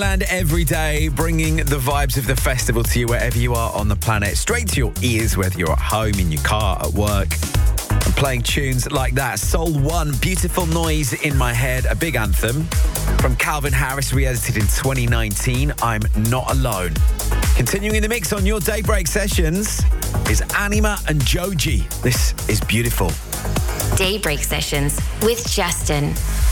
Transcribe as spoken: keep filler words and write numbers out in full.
And every day, bringing the vibes of the festival to you wherever you are on the planet, straight to your ears, whether you're at home, in your car, at work, and playing tunes like that. Soul One, Beautiful Noise in My Head, a big anthem from Calvin Harris, re-edited in twenty nineteen, I'm Not Alone. Continuing in the mix on your Daybreak sessions is Anima and Joji. This is Beautiful. Daybreak Sessions with Justin.